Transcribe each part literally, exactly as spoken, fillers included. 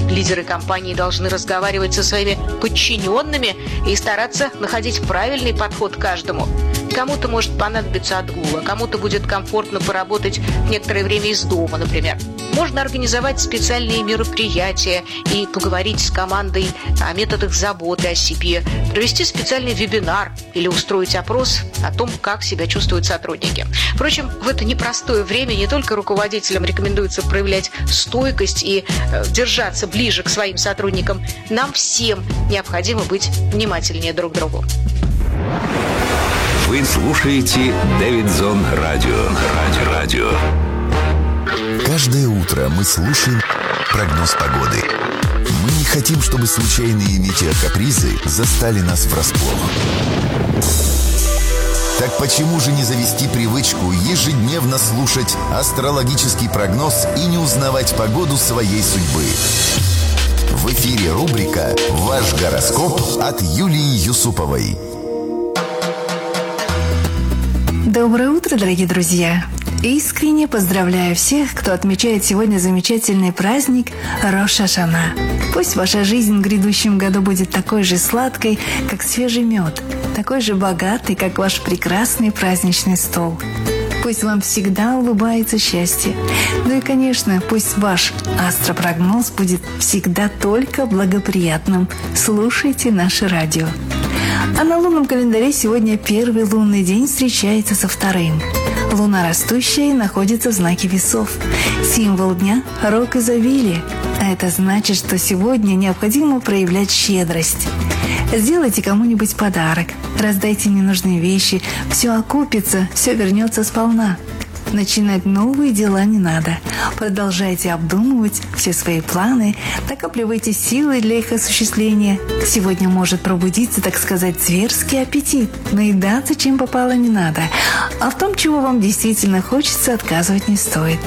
Лидеры компании должны разговаривать со своими подчиненными и стараться находить правильный подход к каждому. Кому-то может понадобиться отгул, а кому-то будет комфортно поработать некоторое время из дома, например. Можно организовать специальные мероприятия и поговорить с командой о методах заботы о себе, провести специальный вебинар или устроить опрос о том, как себя чувствуют сотрудники. Впрочем, в это непростое время не только руководителям рекомендуется проявлять стойкость и э, держаться ближе к своим сотрудникам, нам всем необходимо быть внимательнее друг к другу. Вы слушаете Дэвидсон Радио. Радио. Радио. Каждое утро мы слушаем прогноз погоды. Мы не хотим, чтобы случайные метеокапризы застали нас врасплох. Так почему же не завести привычку ежедневно слушать астрологический прогноз и не узнавать погоду своей судьбы? В эфире рубрика «Ваш гороскоп» от Юлии Юсуповой. Доброе утро, дорогие друзья! Искренне поздравляю всех, кто отмечает сегодня замечательный праздник Рош ха-Шана. Пусть ваша жизнь в грядущем году будет такой же сладкой, как свежий мед, такой же богатой, как ваш прекрасный праздничный стол. Пусть вам всегда улыбается счастье. Ну и, конечно, пусть ваш астропрогноз будет всегда только благоприятным. Слушайте наше радио. А на лунном календаре сегодня первый лунный день встречается со вторым. Луна растущая находится в знаке весов. Символ дня – рог изобилия. А это значит, что сегодня необходимо проявлять щедрость. Сделайте кому-нибудь подарок, раздайте ненужные вещи, все окупится, все вернется сполна. Начинать новые дела не надо. Продолжайте обдумывать все свои планы, накапливайте силы для их осуществления. Сегодня может пробудиться, так сказать, зверский аппетит. Наедаться чем попало не надо. А в том, чего вам действительно хочется, отказывать не стоит.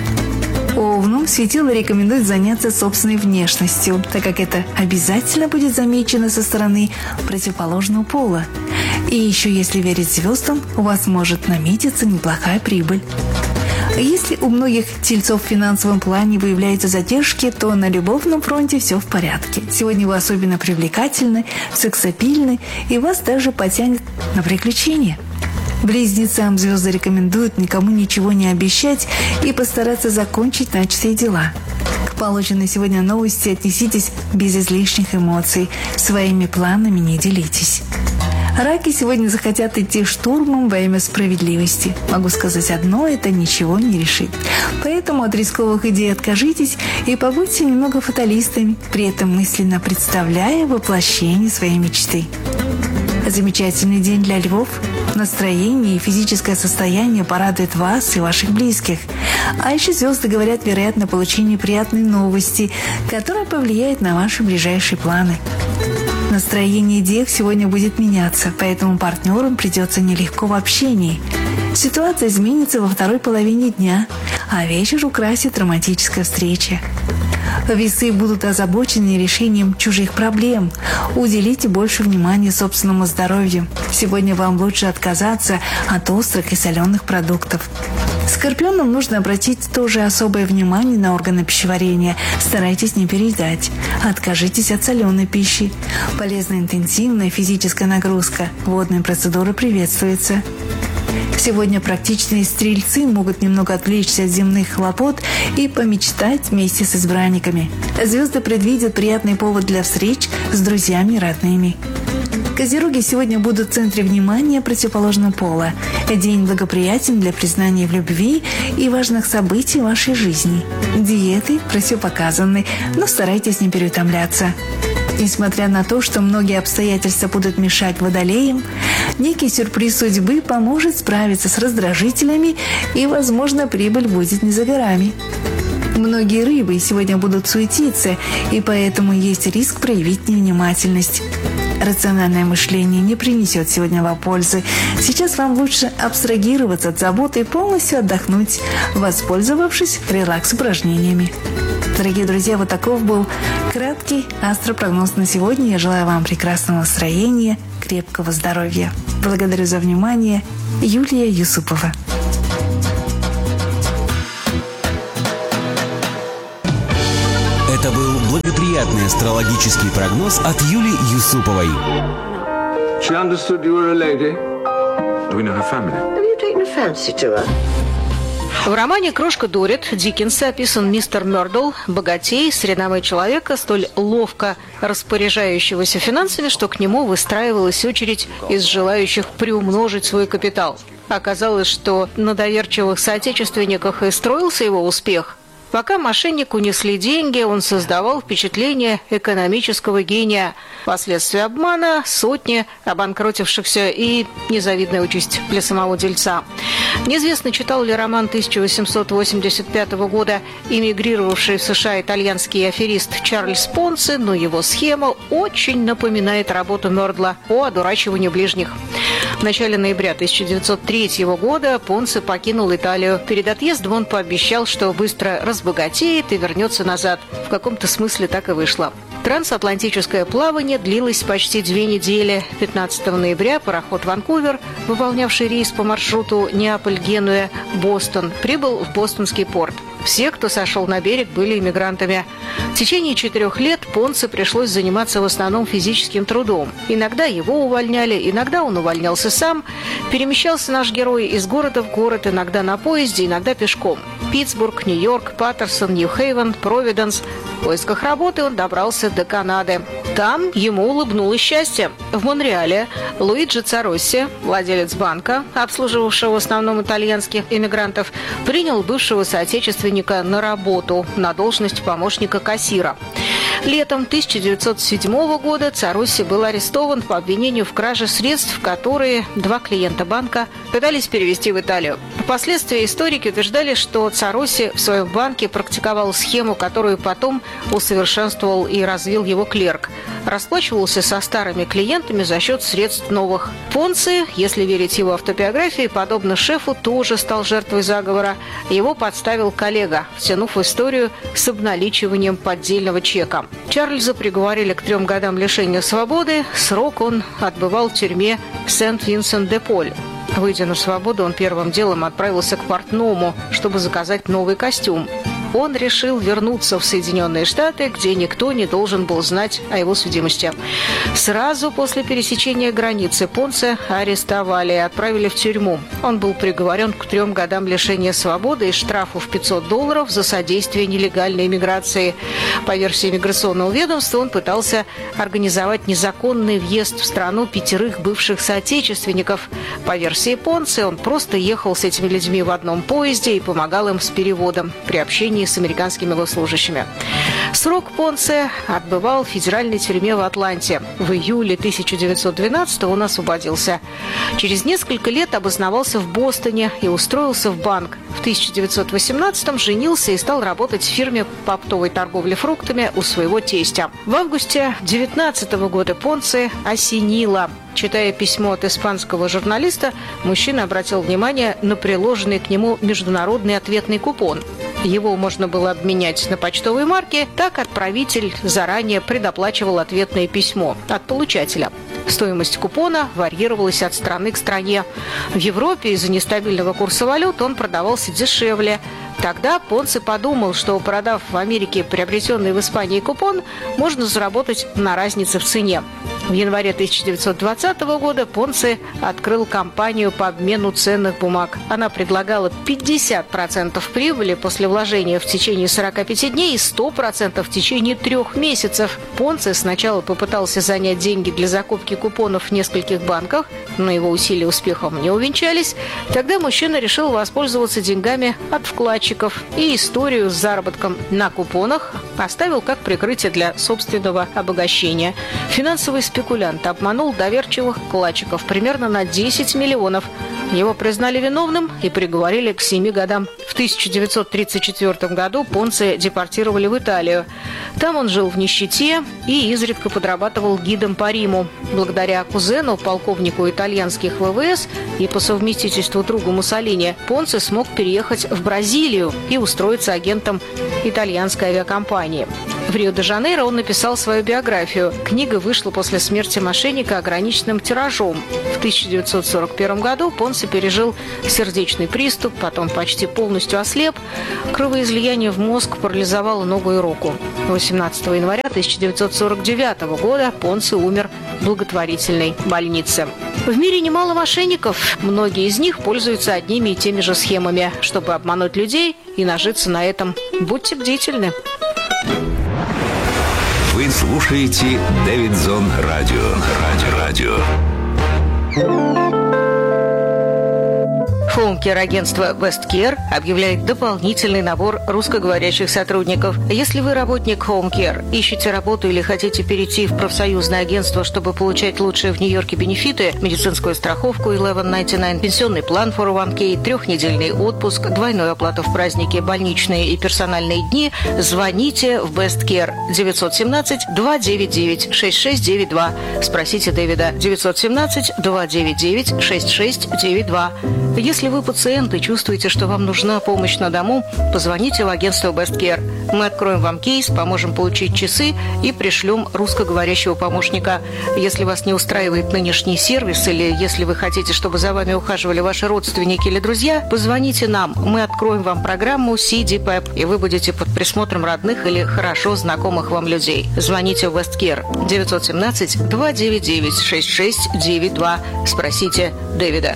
Овну светило рекомендует заняться собственной внешностью, так как это обязательно будет замечено со стороны противоположного пола. И еще, если верить звездам, у вас может наметиться неплохая прибыль. Если у многих тельцов в финансовом плане выявляются задержки, то на любовном фронте все в порядке. Сегодня вы особенно привлекательны, сексапильны, и вас даже потянет на приключения. Близнецам звезды рекомендуют никому ничего не обещать и постараться закончить начатые дела. К полученной сегодня новости отнеситесь без излишних эмоций, своими планами не делитесь. Раки сегодня захотят идти штурмом во имя справедливости. Могу сказать одно, это ничего не решит. Поэтому от рисковых идей откажитесь и побудьте немного фаталистами, при этом мысленно представляя воплощение своей мечты. Замечательный день для львов. Настроение и физическое состояние порадует вас и ваших близких. А еще звезды говорят, вероятно, о получении приятной новости, которая повлияет на ваши ближайшие планы. Настроение дев сегодня будет меняться, поэтому партнерам придется нелегко в общении. Ситуация изменится во второй половине дня, а вечер украсит романтическая встреча. Весы будут озабочены решением чужих проблем. Уделите больше внимания собственному здоровью. Сегодня вам лучше отказаться от острых и соленых продуктов. Скорпионам нужно обратить тоже особое внимание на органы пищеварения. Старайтесь не переедать. Откажитесь от соленой пищи. Полезна интенсивная физическая нагрузка. Водные процедуры приветствуются. Сегодня практичные стрельцы могут немного отвлечься от земных хлопот и помечтать вместе с избранниками. Звезды предвидят приятный повод для встреч с друзьями и родными. Козероги сегодня будут в центре внимания противоположного пола. День благоприятен для признания в любви и важных событий в вашей жизни. Диеты противопоказаны, но старайтесь не переутомляться. Несмотря на то, что многие обстоятельства будут мешать водолеям, некий сюрприз судьбы поможет справиться с раздражителями, и, возможно, прибыль будет не за горами. Многие рыбы сегодня будут суетиться, и поэтому есть риск проявить невнимательность. Рациональное мышление не принесет сегодня вам пользы. Сейчас вам лучше абстрагироваться от заботы и полностью отдохнуть, воспользовавшись релакс-упражнениями. Дорогие друзья, вот таков был краткий астропрогноз на сегодня. Я желаю вам прекрасного настроения, крепкого здоровья. Благодарю за внимание. Юлия Юсупова. Это был Благоприятный астрологический прогноз от Юлии Юсуповой. She understood you were a lady. Do we know her family? Have you taken a fancy to her? В романе «Крошка Дорит» Диккенса описан мистер Мёрдл, богатей, с рядовой человека, столь ловко распоряжающегося финансами, что к нему выстраивалась очередь из желающих приумножить свой капитал. Оказалось, что на доверчивых соотечественниках и строился его успех. Пока мошеннику несли деньги, он создавал впечатление экономического гения. Последствия обмана, сотни обанкротившихся и незавидная участь для самого дельца. Неизвестно, читал ли роман тысяча восемьсот восемьдесят пятого года эмигрировавший в США итальянский аферист Чарльз Понци, но его схема очень напоминает работу Мёрдла по одурачиванию ближних. В начале ноября тысяча девятьсот третьего года Понци покинул Италию. Перед отъездом он пообещал, что быстро разбогатеет и вернется назад. В каком-то смысле так и вышло. Трансатлантическое плавание длилось почти две недели. пятнадцатого ноября пароход «Ванкувер», выполнявший рейс по маршруту Неаполь-Генуя-Бостон, прибыл в бостонский порт. Все, кто сошел на берег, были иммигрантами. В течение четырех лет Понци пришлось заниматься в основном физическим трудом. Иногда его увольняли, иногда он увольнялся сам. Перемещался наш герой из города в город, иногда на поезде, иногда пешком. Питтсбург, Нью-Йорк, Паттерсон, Нью-Хейвен, Провиденс. В поисках работы он добрался до Канады. Там ему улыбнулось счастье. В Монреале Луиджи Царосси, владелец банка, обслуживавшего в основном итальянских иммигрантов, принял бывшего соотечественника на работу на должность помощника кассира. Летом тысяча девятьсот седьмого года Царосси был арестован по обвинению в краже средств, которые два клиента банка пытались перевести в Италию. Впоследствии историки утверждали, что Царосси в своем банке практиковал схему, которую потом усовершенствовал и развил его клерк. Расплачивался со старыми клиентами за счет средств новых. Понци, если верить его автобиографии, подобно шефу, тоже стал жертвой заговора. Его подставил коллега, втянув в историю с обналичиванием поддельного чека. Чарльза приговорили к трем годам лишения свободы. Срок он отбывал в тюрьме Сент-Винсент-де-Поль. Выйдя на свободу, он первым делом отправился к портному, чтобы заказать новый костюм. Он решил вернуться в Соединенные Штаты, где никто не должен был знать о его судимости. Сразу после пересечения границы Понци арестовали и отправили в тюрьму. Он был приговорен к трем годам лишения свободы и штрафу в пятьсот долларов за содействие нелегальной иммиграции. По версии иммиграционного ведомства, он пытался организовать незаконный въезд в страну пятерых бывших соотечественников. По версии Понци, он просто ехал с этими людьми в одном поезде и помогал им с переводом при общении с американскими госслужащими. Срок Понци отбывал в федеральной тюрьме в Атланте. В июле тысяча девятьсот двенадцатого он освободился. Через несколько лет обосновался в Бостоне и устроился в банк. В тысяча девятьсот восемнадцатом женился и стал работать в фирме по оптовой торговле фруктами у своего тестя. В августе девятнадцатого года Понци осенило. Читая письмо от испанского журналиста, мужчина обратил внимание на приложенный к нему международный ответный купон. Его можно было обменять на почтовые марки, так отправитель заранее предоплачивал ответное письмо от получателя. Стоимость купона варьировалась от страны к стране. В Европе из-за нестабильного курса валют он продавался дешевле. Тогда Понци подумал, что, продав в Америке приобретенный в Испании купон, можно заработать на разнице в цене. В январе тысяча девятьсот двадцатого года Понци открыл компанию по обмену ценных бумаг. Она предлагала пятьдесят процентов прибыли после вложения в течение сорока пяти дней и сто процентов в течение трех месяцев. Понци сначала попытался занять деньги для закупки купонов в нескольких банках, но его усилия успехом не увенчались. Тогда мужчина решил воспользоваться деньгами от вкладчиков и историю с заработком на купонах оставил как прикрытие для собственного обогащения. Финансовый спекулянт обманул доверчивых вкладчиков примерно на десять миллионов. Его признали виновным и приговорили к семи годам. В тысяча девятьсот тридцать четвёртом году Понци депортировали в Италию. Там он жил в нищете и изредка подрабатывал гидом по Риму. Благодаря кузену, полковнику итальянских ВВС и по совместительству другу Муссолини, Понци смог переехать в Бразилию и устроиться агентом итальянской авиакомпании. В Рио-де-Жанейро он написал свою биографию. Книга вышла после смерти мошенника ограниченным тиражом. В тысяча девятьсот сорок первом году Понсе пережил сердечный приступ, потом почти полностью ослеп. Кровоизлияние в мозг парализовало ногу и руку. восемнадцатого января тысяча девятьсот сорок девятого года Понсе умер в благотворительной больнице. В мире немало мошенников. Многие из них пользуются одними и теми же схемами, чтобы обмануть людей и нажиться на этом. Будьте бдительны. Вы слушаете Дэвидзон Радио. Радио. Радио. Хоум-кер-агентство Westcare объявляет дополнительный набор русскоговорящих сотрудников. Если вы работник Хоум-кер, ищете работу или хотите перейти в профсоюзное агентство, чтобы получать лучшие в Нью-Йорке бенефиты, медицинскую страховку eleven ninety-nine, пенсионный план фор о ван кей, трехнедельный отпуск, двойную оплату в праздники, больничные и персональные дни, звоните в Westcare девять один семь два девять девять шесть шесть девять два. Спросите Дэвида девять один семь два девять девять шесть шесть девять два. Если вы пациент и чувствуете, что вам нужна помощь на дому, позвоните в агентство Westcare. Мы откроем вам кейс, поможем получить часы и пришлем русскоговорящего помощника. Если вас не устраивает нынешний сервис или если вы хотите, чтобы за вами ухаживали ваши родственники или друзья, позвоните нам. Мы откроем вам программу си ди пэп, и вы будете под присмотром родных или хорошо знакомых вам людей. Звоните в Westcare девять один семь два девять девять шесть шесть девять два. Спросите Дэвида.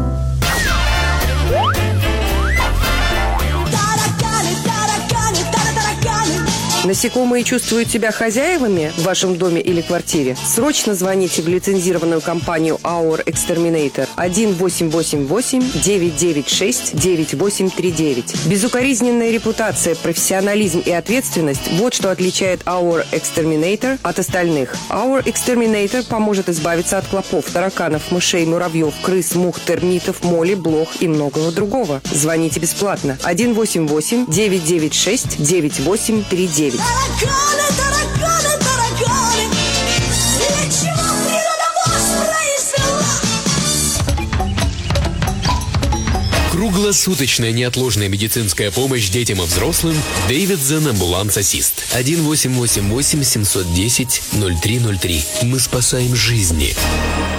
Насекомые чувствуют себя хозяевами в вашем доме или квартире? Срочно звоните в лицензированную компанию Our Exterminator один восемь восемь восемь девять девять шесть девять восемь три девять. Безукоризненная репутация, профессионализм и ответственность – вот что отличает Our Exterminator от остальных. Our Exterminator поможет избавиться от клопов, тараканов, мышей, муравьев, крыс, мух, термитов, моли, блох и многого другого. Звоните бесплатно один восемь восемь девять девять шесть девять восемь три девять. Тараканы, тараканы, тараканы, для чего природа вас произвела? Круглосуточная неотложная медицинская помощь детям и взрослым. Дэвидзон Ambulance Assist. один восемь восемь восемь семь один ноль ноль три ноль три. Мы спасаем жизни.